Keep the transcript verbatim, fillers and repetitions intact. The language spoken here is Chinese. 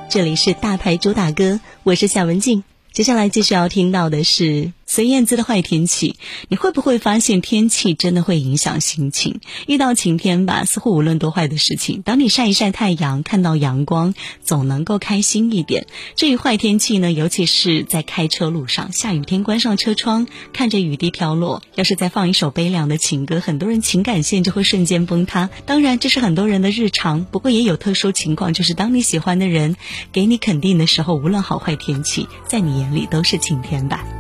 这里是大牌主打歌，我是夏文静。接下来继续要听到的是孙燕姿的坏天气。你会不会发现天气真的会影响心情？遇到晴天吧，似乎无论多坏的事情，当你晒一晒太阳，看到阳光，总能够开心一点。至于坏天气呢，尤其是在开车路上，下雨天关上车窗，看着雨滴飘落，要是再放一首悲凉的情歌，很多人情感线就会瞬间崩塌。当然这是很多人的日常，不过也有特殊情况，就是当你喜欢的人给你肯定的时候，无论好坏天气，在你眼里都是晴天吧。